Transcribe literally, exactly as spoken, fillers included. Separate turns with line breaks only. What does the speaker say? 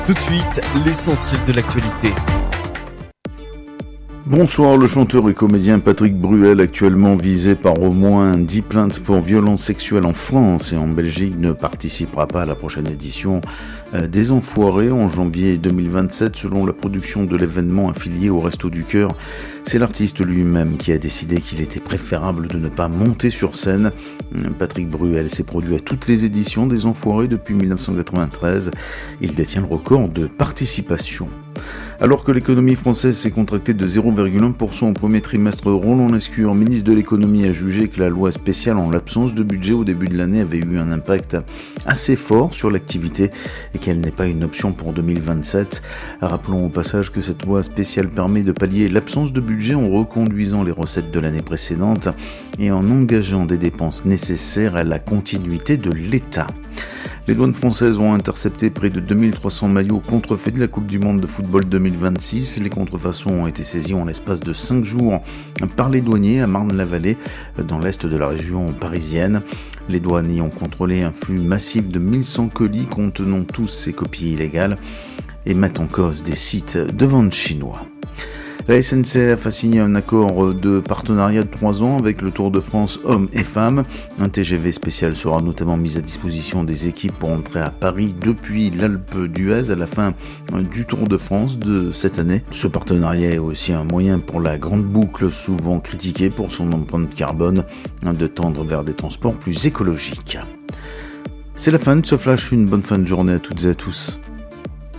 Tout de suite, l'essentiel de l'actualité.
Bonsoir, le chanteur et comédien Patrick Bruel, actuellement visé par au moins dix plaintes pour violences sexuelles en France et en Belgique, ne participera pas à la prochaine édition des Enfoirés en janvier deux mille vingt-sept, selon la production de l'événement affilié au Restos du Cœur. C'est l'artiste lui-même qui a décidé qu'il était préférable de ne pas monter sur scène. Patrick Bruel s'est produit à toutes les éditions des Enfoirés depuis dix-neuf cent quatre-vingt-treize. Il détient le record de participation. Alors que l'économie française s'est contractée de zéro virgule un pour cent au premier trimestre, Roland Lescure, ministre de l'économie, a jugé que la loi spéciale en l'absence de budget au début de l'année avait eu un impact assez fort sur l'activité et qu'elle n'est pas une option pour deux mille vingt-sept. Rappelons au passage que cette loi spéciale permet de pallier l'absence de budget en reconduisant les recettes de l'année précédente et en engageant des dépenses nécessaires à la continuité de l'État. Les douanes françaises ont intercepté près de deux mille trois cents maillots contrefaits de la Coupe du Monde de football deux mille vingt-six. Les contrefaçons ont été saisies en l'espace de cinq jours par les douaniers à Marne-la-Vallée, dans l'est de la région parisienne. Les douaniers ont contrôlé un flux massif de mille cent colis contenant tous ces copies illégales et mettent en cause des sites de vente chinois. La S N C F a signé un accord de partenariat de trois ans avec le Tour de France hommes et femmes. Un T G V spécial sera notamment mis à disposition des équipes pour entrer à Paris depuis l'Alpe d'Huez à la fin du Tour de France de cette année. Ce partenariat est aussi un moyen pour la grande boucle, souvent critiquée pour son empreinte carbone, de tendre vers des transports plus écologiques. C'est la fin de ce flash, une bonne fin de journée à toutes et à tous.